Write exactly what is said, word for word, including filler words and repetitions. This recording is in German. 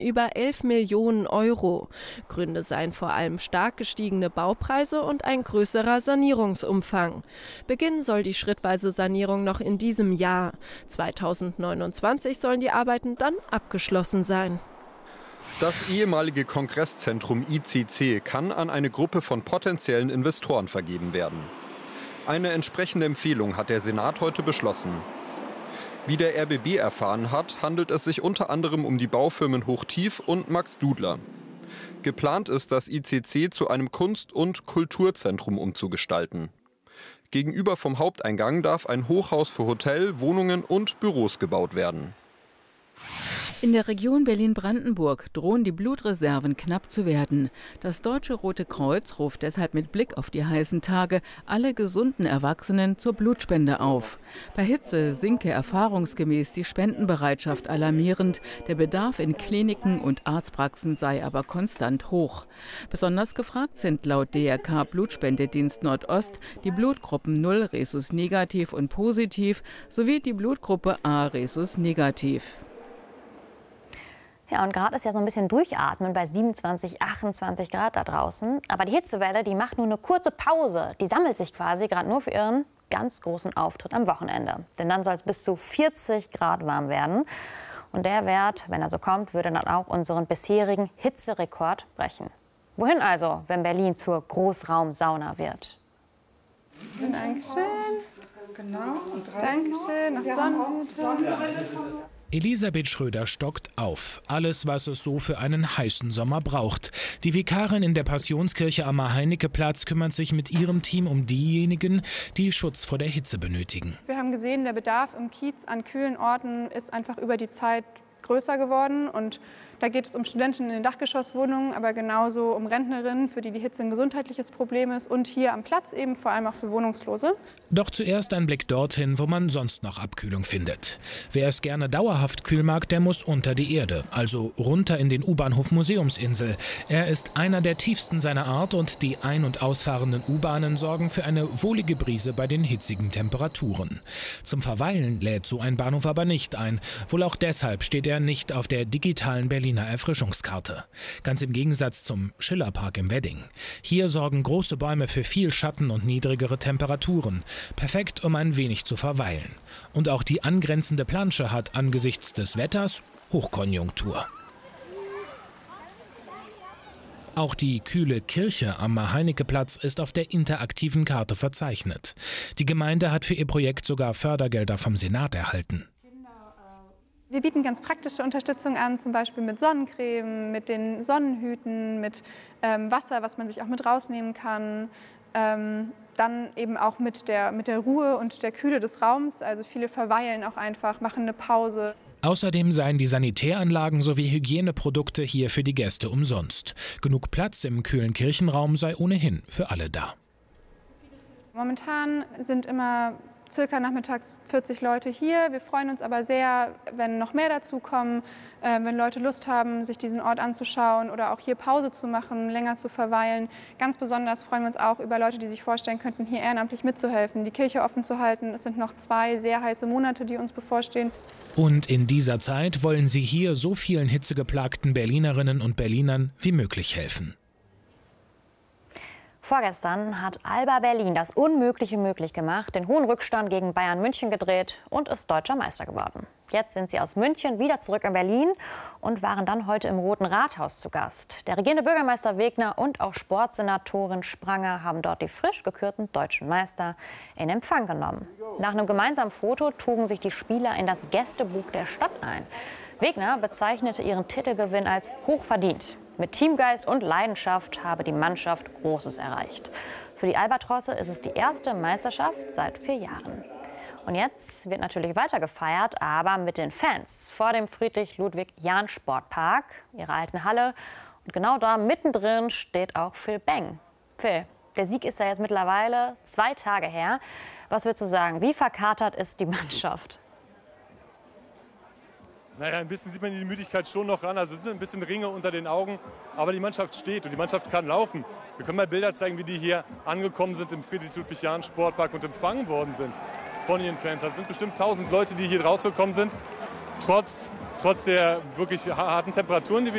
über elf Millionen Euro. Gründe seien vor allem stark gestiegene Baupreise und ein größerer Sanierungsumfang. Beginnen soll die schrittweise Sanierung noch in diesem Jahr. zweitausendneunundzwanzig sollen die Arbeiten dann abgeschlossen sein. Das ehemalige Kongresszentrum I C C kann an eine Gruppe von potenziellen Investoren vergeben werden. Eine entsprechende Empfehlung hat der Senat heute beschlossen. Wie der R B B erfahren hat, handelt es sich unter anderem um die Baufirmen Hochtief und Max Dudler. Geplant ist, das I C C zu einem Kunst- und Kulturzentrum umzugestalten. Gegenüber vom Haupteingang darf ein Hochhaus für Hotel, Wohnungen und Büros gebaut werden. In der Region Berlin-Brandenburg drohen die Blutreserven knapp zu werden. Das Deutsche Rote Kreuz ruft deshalb mit Blick auf die heißen Tage alle gesunden Erwachsenen zur Blutspende auf. Bei Hitze sinke erfahrungsgemäß die Spendenbereitschaft alarmierend. Der Bedarf in Kliniken und Arztpraxen sei aber konstant hoch. Besonders gefragt sind laut D R K Blutspendedienst Nordost die Blutgruppen null Rhesus negativ und positiv sowie die Blutgruppe A Rhesus negativ. Ja, und gerade ist ja so ein bisschen durchatmen bei siebenundzwanzig, achtundzwanzig Grad da draußen. Aber die Hitzewelle, die macht nur eine kurze Pause. Die sammelt sich quasi gerade nur für ihren ganz großen Auftritt am Wochenende. Denn dann soll es bis zu vierzig Grad warm werden. Und der Wert, wenn er so kommt, würde dann auch unseren bisherigen Hitzerekord brechen. Wohin also, wenn Berlin zur Großraumsauna wird? Dankeschön. Genau. Dankeschön. Nach Sonnenhüte. Elisabeth Schröder stockt auf. Alles, was es so für einen heißen Sommer braucht. Die Vikarin in der Passionskirche am Mahr-Heinicke-Platz kümmert sich mit ihrem Team um diejenigen, die Schutz vor der Hitze benötigen. Wir haben gesehen, der Bedarf im Kiez an kühlen Orten ist einfach über die Zeit größer geworden. Und da geht es um Studenten in den Dachgeschosswohnungen, aber genauso um Rentnerinnen, für die die Hitze ein gesundheitliches Problem ist. Und hier am Platz eben vor allem auch für Wohnungslose. Doch zuerst ein Blick dorthin, wo man sonst noch Abkühlung findet. Wer es gerne dauerhaft kühl mag, der muss unter die Erde, also runter in den U-Bahnhof Museumsinsel. Er ist einer der tiefsten seiner Art und die ein- und ausfahrenden U-Bahnen sorgen für eine wohlige Brise bei den hitzigen Temperaturen. Zum Verweilen lädt so ein Bahnhof aber nicht ein. Wohl auch deshalb steht er nicht auf der digitalen Berliner Erfrischungskarte. Ganz im Gegensatz zum Schillerpark im Wedding. Hier sorgen große Bäume für viel Schatten und niedrigere Temperaturen. Perfekt, um ein wenig zu verweilen. Und auch die angrenzende Plansche hat angesichts des Wetters Hochkonjunktur. Auch die kühle Kirche am Mahr-Heinicke-Platz ist auf der interaktiven Karte verzeichnet. Die Gemeinde hat für ihr Projekt sogar Fördergelder vom Senat erhalten. Wir bieten ganz praktische Unterstützung an, zum Beispiel mit Sonnencreme, mit den Sonnenhüten, mit ähm, Wasser, was man sich auch mit rausnehmen kann. Ähm, dann eben auch mit der, mit der Ruhe und der Kühle des Raums. Also viele verweilen auch einfach, machen eine Pause. Außerdem seien die Sanitäranlagen sowie Hygieneprodukte hier für die Gäste umsonst. Genug Platz im kühlen Kirchenraum sei ohnehin für alle da. Momentan sind immer circa nachmittags vierzig Leute hier. Wir freuen uns aber sehr, wenn noch mehr dazukommen, äh, wenn Leute Lust haben, sich diesen Ort anzuschauen oder auch hier Pause zu machen, länger zu verweilen. Ganz besonders freuen wir uns auch über Leute, die sich vorstellen könnten, hier ehrenamtlich mitzuhelfen, die Kirche offen zu halten. Es sind noch zwei sehr heiße Monate, die uns bevorstehen. Und in dieser Zeit wollen sie hier so vielen hitzegeplagten Berlinerinnen und Berlinern wie möglich helfen. Vorgestern hat Alba Berlin das Unmögliche möglich gemacht, den hohen Rückstand gegen Bayern München gedreht und ist deutscher Meister geworden. Jetzt sind sie aus München wieder zurück in Berlin und waren dann heute im Roten Rathaus zu Gast. Der regierende Bürgermeister Wegner und auch Sportsenatorin Spranger haben dort die frisch gekürten deutschen Meister in Empfang genommen. Nach einem gemeinsamen Foto trugen sich die Spieler in das Gästebuch der Stadt ein. Wegner bezeichnete ihren Titelgewinn als hochverdient. Mit Teamgeist und Leidenschaft habe die Mannschaft Großes erreicht. Für die Albatrosse ist es die erste Meisterschaft seit vier Jahren. Und jetzt wird natürlich weiter gefeiert, aber mit den Fans vor dem Friedrich-Ludwig-Jahn-Sportpark, ihrer alten Halle. Und genau da mittendrin steht auch Phil Beng. Phil, der Sieg ist ja jetzt mittlerweile zwei Tage her. Was würdest du sagen, wie verkatert ist die Mannschaft? Naja, ein bisschen sieht man die Müdigkeit schon noch ran. Also es sind ein bisschen Ringe unter den Augen. Aber die Mannschaft steht und die Mannschaft kann laufen. Wir können mal Bilder zeigen, wie die hier angekommen sind im Friedrich-Ludwig-Jahn-Sportpark und empfangen worden sind von ihren Fans. Das sind bestimmt tausend Leute, die hier rausgekommen sind. Trotz, trotz der wirklich harten Temperaturen, die wir